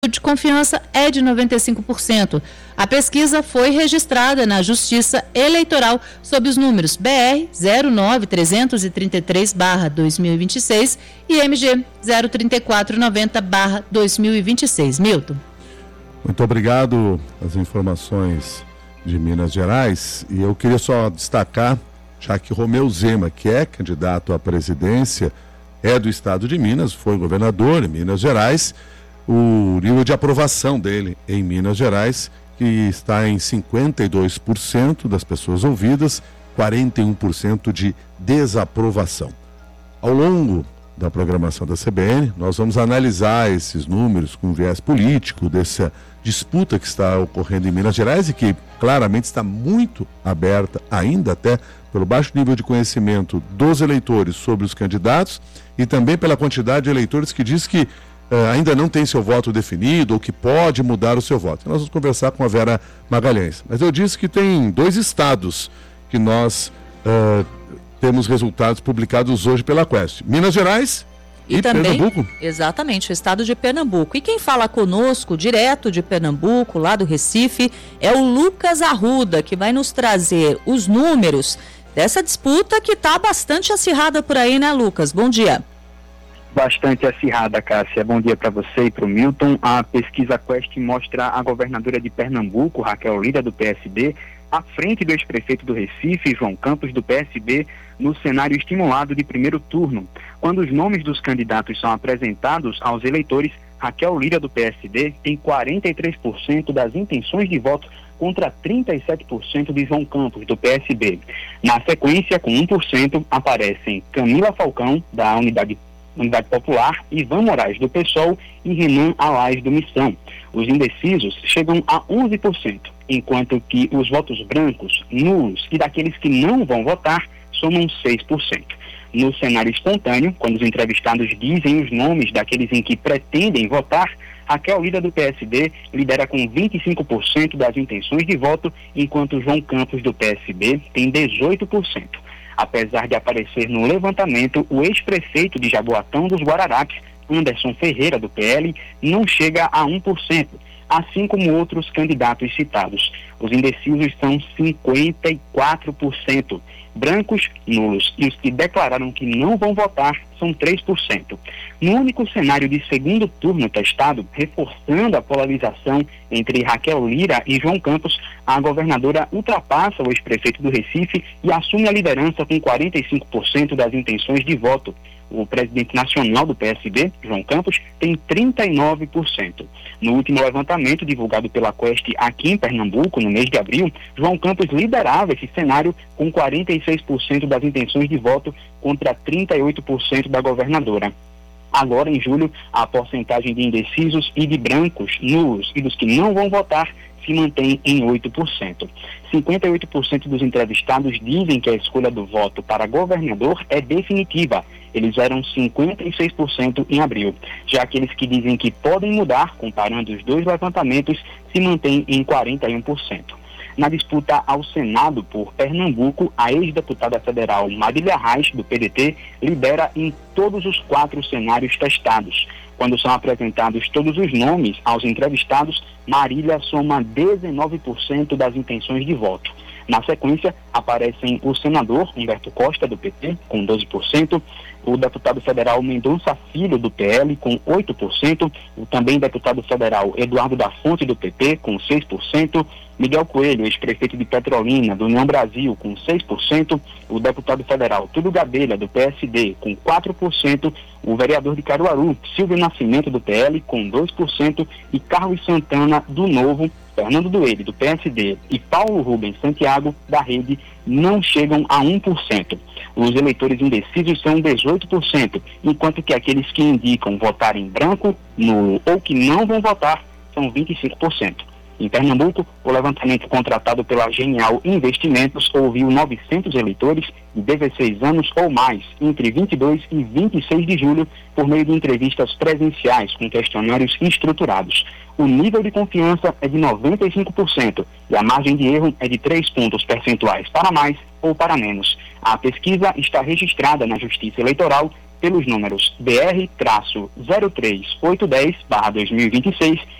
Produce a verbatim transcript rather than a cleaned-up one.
de confiança é de noventa e cinco por cento. A pesquisa foi registrada na Justiça Eleitoral sob os números B R zero nove trezentos e trinta e três barra dois mil e vinte e seis e M G zero trinta e quatro noventa barra dois mil e vinte e seis. Milton. Muito obrigado as informações de Minas Gerais. E eu queria só destacar, já que Romeu Zema, que é candidato à presidência, é do estado de Minas, foi governador em Minas Gerais, o nível de aprovação dele em Minas Gerais, que está em cinquenta e dois por cento das pessoas ouvidas, quarenta e um por cento de desaprovação. Ao longo da programação da C B N, nós vamos analisar esses números com viés político, dessa disputa que está ocorrendo em Minas Gerais e que claramente está muito aberta, ainda até pelo baixo nível de conhecimento dos eleitores sobre os candidatos e também pela quantidade de eleitores que diz que Uh, ainda não tem seu voto definido ou que pode mudar o seu voto. Nós vamos conversar com a Vera Magalhães. Mas eu disse que tem dois estados que nós uh, temos resultados publicados hoje pela Quest. Minas Gerais e, e também, Pernambuco. Exatamente, o estado de Pernambuco. E quem fala conosco, direto de Pernambuco, lá do Recife, é o Lucas Arruda, que vai nos trazer os números dessa disputa que está bastante acirrada por aí, né, Lucas? Bom dia. Bastante acirrada, Cássia. Bom dia para você e para o Milton. A pesquisa Quest mostra a governadora de Pernambuco, Raquel Lira, do P S B, à frente do ex-prefeito do Recife, João Campos, do P S B, no cenário estimulado de primeiro turno. Quando os nomes dos candidatos são apresentados aos eleitores, Raquel Lira, do P S B, tem quarenta e três por cento das intenções de voto contra trinta e sete por cento de João Campos, do P S B. Na sequência, com um por cento, aparecem Camila Falcão, da Unidade Unidade Popular, Ivan Moraes, do PSOL, e Renan Alais, do Missão. Os indecisos chegam a onze por cento, enquanto que os votos brancos, nulos e daqueles que não vão votar somam seis por cento. No cenário espontâneo, quando os entrevistados dizem os nomes daqueles em que pretendem votar, Raquel Lira, do P S B, lidera com vinte e cinco por cento das intenções de voto, enquanto João Campos, do P S B, tem dezoito por cento. Apesar de aparecer no levantamento, o ex-prefeito de Jaboatão dos Guararapes, Anderson Ferreira, do P L, não chega a um por cento, assim como outros candidatos citados. Os indecisos são cinquenta e quatro por cento. Brancos, nulos e os que declararam que não vão votar são três por cento. No único cenário de segundo turno testado, reforçando a polarização entre Raquel Lira e João Campos, a governadora ultrapassa o ex-prefeito do Recife e assume a liderança com quarenta e cinco por cento das intenções de voto. O presidente nacional do P S B, João Campos, tem trinta e nove por cento. No último levantamento divulgado pela Quest aqui em Pernambuco, no mês de abril, João Campos liderava esse cenário com quarenta e seis por cento das intenções de voto contra trinta e oito por cento da governadora. Agora, em julho, a porcentagem de indecisos e de brancos, nulos e dos que não vão votar se mantém em oito por cento. cinquenta e oito por cento dos entrevistados dizem que a escolha do voto para governador é definitiva. Eles eram cinquenta e seis por cento em abril. Já aqueles que dizem que podem mudar, comparando os dois levantamentos, se mantém em quarenta e um por cento. Na disputa ao Senado por Pernambuco, a ex-deputada federal Marília Reis, do P D T, lidera em todos os quatro cenários testados. Quando são apresentados todos os nomes aos entrevistados, Marília soma dezenove por cento das intenções de voto. Na sequência, aparecem o senador Humberto Costa, do P T, com doze por cento, o deputado federal Mendonça Filho, do P L, com oito por cento, o também deputado federal Eduardo da Fonte, do P P, com seis por cento, Miguel Coelho, ex-prefeito de Petrolina, do União Brasil, com seis por cento, o deputado federal Túlio Gadelha, do P S D, com quatro por cento, o vereador de Caruaru, Silvio Nascimento, do P L, com dois por cento, e Carlos Santana, do Novo, Fernando Dueire, do P S D, e Paulo Rubens Santiago, da Rede, não chegam a um por cento. Os eleitores indecisos são dezoito por cento, enquanto que aqueles que indicam votar em branco, nulo ou que não vão votar são vinte e cinco por cento. Em Pernambuco, o levantamento contratado pela Genial Investimentos ouviu novecentos eleitores de dezesseis anos ou mais, entre vinte e dois e vinte e seis de julho, por meio de entrevistas presenciais com questionários estruturados. O nível de confiança é de noventa e cinco por cento e a margem de erro é de três pontos percentuais para mais ou para menos. A pesquisa está registrada na Justiça Eleitoral pelos números B R zero três oito um zero barra dois mil e vinte e seis